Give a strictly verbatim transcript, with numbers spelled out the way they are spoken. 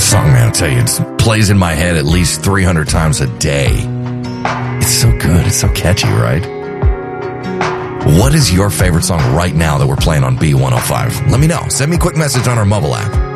song, man, I'll tell you, it plays in my head at least three hundred times a day. It's so good. It's so catchy, right? What is your favorite song right now that we're playing on B one oh five? Let me know. Send me a quick message on our mobile app.